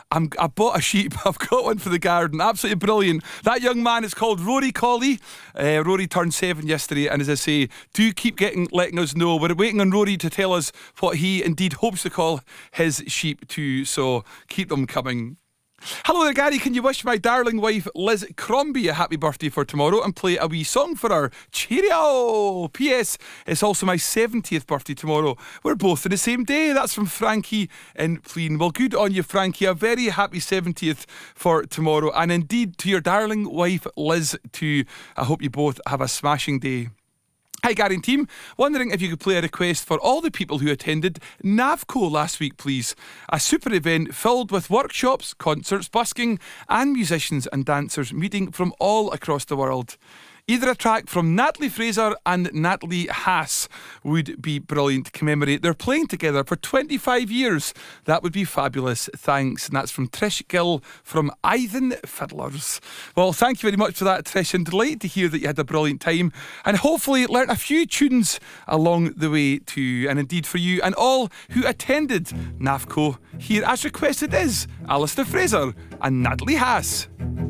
I bought a sheep. I've got one for the garden. Absolutely brilliant. That young man is called Rory Colley. Rory turned 7 yesterday, and as I say, do keep letting us know. We're waiting on Rory to tell us what he indeed hopes to call his sheep too, so keep them coming. Hello there, Gary. Can you wish my darling wife Liz Crombie a happy birthday for tomorrow and play a wee song for her? Cheerio! P.S. It's also my 70th birthday tomorrow. We're both in the same day. That's from Frankie in Plean. Well, good on you, Frankie. A very happy 70th for tomorrow. And indeed to your darling wife Liz too. I hope you both have a smashing day. Hi Gary and team, wondering if you could play a request for all the people who attended NAVCO last week please. A super event filled with workshops, concerts, busking and musicians and dancers meeting from all across the world. Either a track from Natalie Fraser and Natalie Haas would be brilliant to commemorate their playing together for 25 years. That would be fabulous. Thanks. And that's from Trish Gill from Eithne Fiddlers. Well, thank you very much for that, Trish, and delighted to hear that you had a brilliant time and hopefully learnt a few tunes along the way too. And indeed for you and all who attended NAVCO, here as requested is Alistair Fraser and Natalie Haas.